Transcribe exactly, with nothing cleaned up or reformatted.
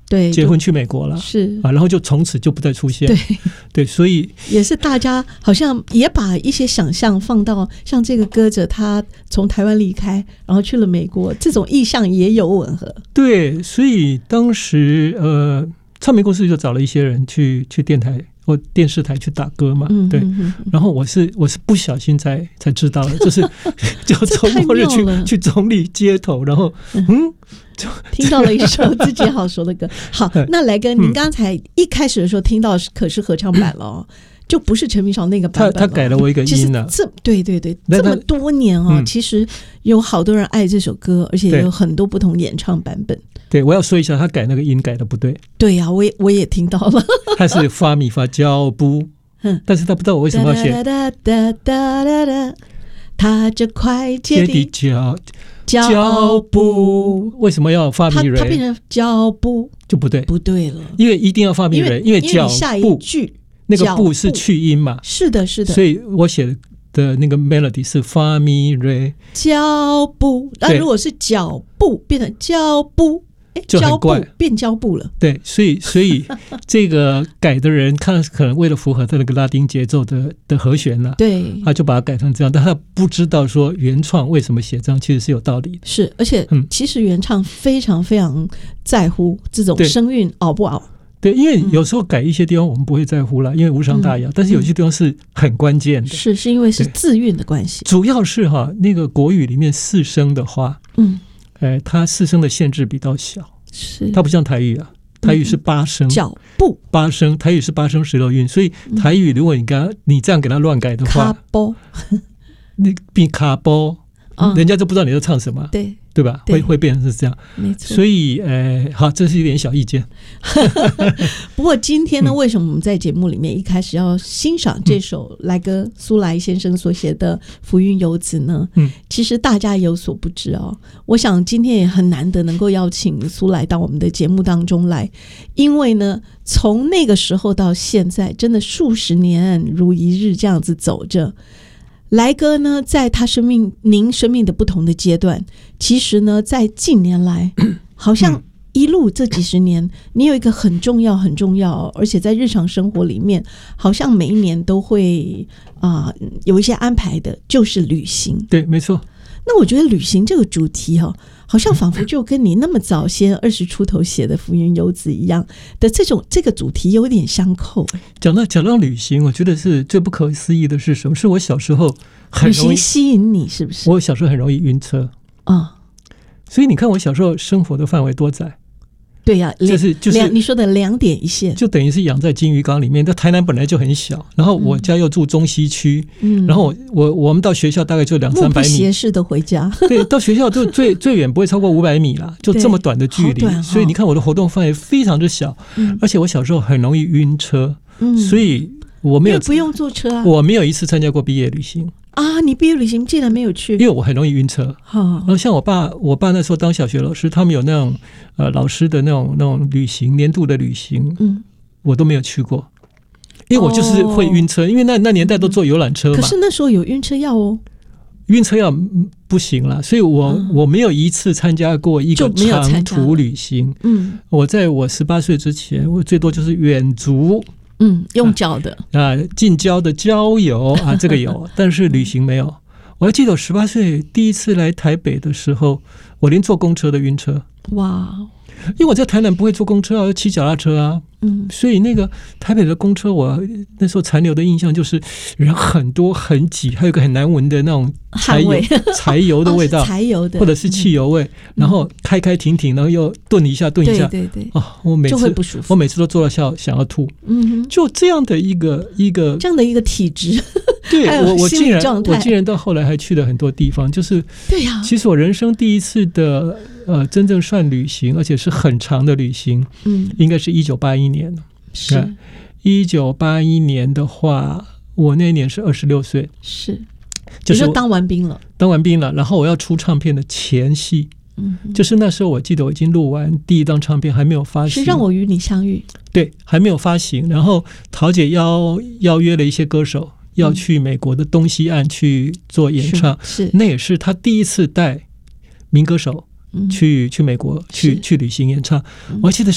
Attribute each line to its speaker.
Speaker 1: 对，
Speaker 2: 结婚去美国了，
Speaker 1: 是
Speaker 2: 啊，然后就从此就不再出现。
Speaker 1: 对
Speaker 2: 对，所以
Speaker 1: 也是大家好像也把一些想象放到像这个歌者他从台湾离开，然后去了美国，这种意象也有吻合。
Speaker 2: 对，所以当时呃，唱片公司就找了一些人去去电台或电视台去打歌嘛，
Speaker 1: 嗯，
Speaker 2: 对。
Speaker 1: 嗯嗯
Speaker 2: 然后我是我是不小心才才知道的，就是就周末日去去中立街头，然后嗯。就
Speaker 1: 听到了一首自己好熟的歌。好，那来哥，您刚才一开始的时候听到可是合唱版了哦，就不是陈明韶那个版本了。
Speaker 2: 他他改了我一个音呢、啊。
Speaker 1: 这对对对，这么多年哦、嗯，其实有好多人爱这首歌，而且有很多不同演唱版本。
Speaker 2: 对，我要说一下，他改那个音改的不对。
Speaker 1: 对呀、啊，我也我也听到了。
Speaker 2: 他是发咪发脚步，但是他不知道我为什么要写。哒哒哒哒哒哒，
Speaker 1: 踏着快
Speaker 2: 捷的脚。
Speaker 1: 脚步
Speaker 2: 为什么要发咪瑞？
Speaker 1: 它变成脚步
Speaker 2: 就不对，
Speaker 1: 不对了，
Speaker 2: 因为一定要发咪瑞，因为脚步
Speaker 1: 下一句
Speaker 2: 那个步是去音嘛，
Speaker 1: 是的，是的，
Speaker 2: 所以我写的那个 melody 是发咪瑞
Speaker 1: 脚步。那如果是脚步变成脚步，
Speaker 2: 就很怪，
Speaker 1: 变胶布了。
Speaker 2: 对，所以所以这个改的人看可能为了符合他那个拉丁节奏的的和弦了、啊，
Speaker 1: 对，
Speaker 2: 他就把它改成这样，但他不知道说原创为什么写这样，其实是有道理的。
Speaker 1: 是，而且、嗯、其实原唱非常非常在乎这种声韵拗不拗。
Speaker 2: 对，因为有时候改一些地方我们不会在乎了，因为无伤大雅、嗯，但是有些地方是很关键的。
Speaker 1: 是，是因为是字韵的关系。
Speaker 2: 主要是哈，那个国语里面四声的话，嗯。呃，它四声的限制比较小，
Speaker 1: 是
Speaker 2: 它不像台语啊，台语是八声，
Speaker 1: 脚步
Speaker 2: 八声，台语是八声十六韵，所以台语如果你刚你这样给它乱改的话，
Speaker 1: 卡波，
Speaker 2: 你变卡波，人家就不知道你在唱什么，
Speaker 1: 对
Speaker 2: 对吧？会会变成是这样，
Speaker 1: 没错。
Speaker 2: 所以呃，好，这是一点小意见。
Speaker 1: 不过今天呢，为什么我们在节目里面一开始要欣赏这首来哥苏来先生所写的《浮云游子》呢？嗯，其实大家有所不知哦。我想今天也很难得能够邀请苏来到我们的节目当中来，因为呢，从那个时候到现在，真的数十年如一日这样子走着。来哥呢，在他生命您生命的不同的阶段，其实呢，在近年来，好像一路这几十年，你有一个很重要、很重要，而且在日常生活里面，好像每一年都会啊、呃、有一些安排的，就是旅行。
Speaker 2: 对，没错。
Speaker 1: 那我觉得旅行这个主题哈、哦，好像仿佛就跟你那么早先二十出头写的《浮云游子》一样的这种这个主题有点相扣。
Speaker 2: 讲到讲到旅行，我觉得是最不可思议的是什么？是我小时候很容易
Speaker 1: 旅行吸引你，是不是？
Speaker 2: 我小时候很容易晕车啊、哦，所以你看我小时候生活的范围多窄。
Speaker 1: 对呀、啊，
Speaker 2: 就是就是
Speaker 1: 你说的两点一线，
Speaker 2: 就等于是养在金鱼缸里面。但台南本来就很小，然后我家又住中西区，嗯，然后我我我们到学校大概就两三百米，
Speaker 1: 目不斜视的回家。
Speaker 2: 对，到学校就最最远不会超过五百米啦，就这么短的距离、哦。所以你看我的活动范围非常之小、嗯，而且我小时候很容易晕车，嗯，所以我没有
Speaker 1: 不用坐车啊，
Speaker 2: 我没有一次参加过毕业旅行。
Speaker 1: 啊！你毕业旅行竟然没有去，
Speaker 2: 因为我很容易晕车。
Speaker 1: 哦、
Speaker 2: 然后像我爸，我爸那时候当小学老师，他们有那种呃老师的那种那种旅行年度的旅行，嗯，我都没有去过，因为我就是会晕车，哦、因为那那年代都坐游览车嘛。
Speaker 1: 可是那时候有晕车药哦，
Speaker 2: 晕车药不行了，所以我、嗯、我没有一次参加过一个长途旅行。嗯，我在我十八岁之前，我最多就是远足。
Speaker 1: 嗯，用脚的
Speaker 2: 啊，近郊的郊游啊，这个有，但是旅行没有。我还记得我十八岁第一次来台北的时候，我连坐公车都晕车。哇！因为我在台南不会坐公车啊，要骑脚踏车啊。嗯，所以那个台北的公车，我那时候残留的印象就是人很多很挤，还有一个很难闻的那种柴油柴油的味道，
Speaker 1: 哦、柴油的，
Speaker 2: 或者是汽油味，嗯、然后开开停停，然后又顿一下顿一下，
Speaker 1: 对对对，
Speaker 2: 哦，我每次
Speaker 1: 就会不舒服，
Speaker 2: 我每次都做到想想要吐。嗯哼，就这样的一个一个
Speaker 1: 这样的一个体质，
Speaker 2: 对我我竟然我竟然到后来还去了很多地方，就是
Speaker 1: 对呀、啊，
Speaker 2: 其实我人生第一次的呃真正算旅行，而且是很长的旅行，嗯，应该是一九八一年。
Speaker 1: 是
Speaker 2: 一九八一年的话，我那年是二十六岁，
Speaker 1: 是，
Speaker 2: 就是
Speaker 1: 你就当完兵了，
Speaker 2: 当完兵了，然后我要出唱片的前夕，嗯，就是那时候我记得我已经录完第一张唱片，还没有发行，
Speaker 1: 是让我与你相遇，
Speaker 2: 对，还没有发行。然后陶姐邀邀约了一些歌手，要去美国的东西岸去做演唱，
Speaker 1: 是，是
Speaker 2: 那也是他第一次带民歌手去去美国去去旅行演唱，我还记得